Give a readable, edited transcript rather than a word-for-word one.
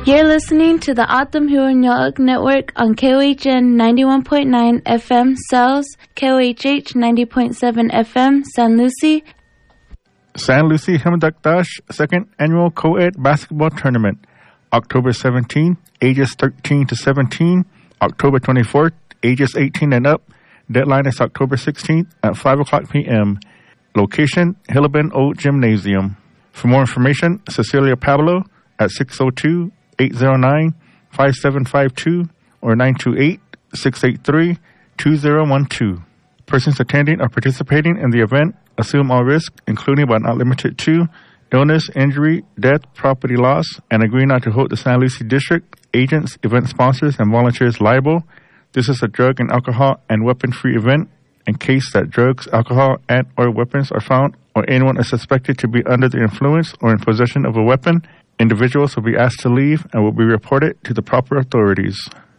You're listening to the Atam Huanyoag Network on KOHN 91.9 FM Cells, KOHH 90.7 FM San Lucie. San Lucie Himdakdash Second Annual Co-Ed Basketball Tournament, October 17th, ages 13 to 17, October 24th, ages 18 and up. Deadline is October 16th at 5 o'clock p.m. Location, Hillabin Old Gymnasium. For more information, Cecilia Pablo at 602-809-5752 or 928-683-2012. Persons attending or participating in the event assume all risks, including but not limited to illness, injury, death, property loss, and agree not to hold the San Lucie District, agents, event sponsors, and volunteers liable. This is a drug and alcohol and weapon-free event. In case that drugs, alcohol, and or weapons are found or anyone is suspected to be under the influence or in possession of a weapon, individuals will be asked to leave and will be reported to the proper authorities.